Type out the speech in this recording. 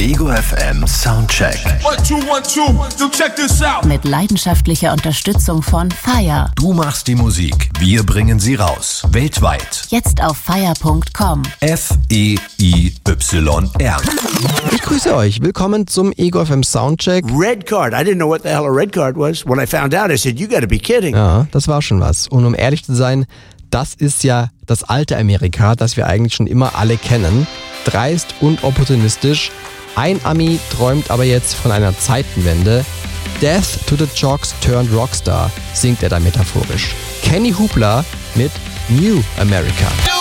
Ego FM Soundcheck. 1, 2, 1, 2, so check this out. Mit leidenschaftlicher Unterstützung von FIRE. Du machst die Musik, wir bringen sie raus. Weltweit. Jetzt auf FIRE.com. FEIYR. Ich grüße euch. Willkommen zum Ego FM Soundcheck. Red card. I didn't know what the hell a red card was. When I found out, I said, you gotta be kidding. Ja, das war schon was. Und um ehrlich zu sein, das ist ja das alte Amerika, das wir eigentlich schon immer alle kennen. Dreist und opportunistisch. Ein Ami träumt aber jetzt von einer Zeitenwende. Death to the Jocks turned Rockstar, singt er da metaphorisch. Kenny Hoopla mit New America.